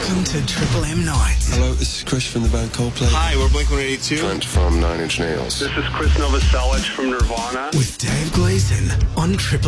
Welcome to Triple M Nights. Hello, this is Chris from the band Coldplay. Hi, we're Blink-182. Trent from Nine Inch Nails. This is Chris Novoselic from Nirvana. With Dave Gleason on Triple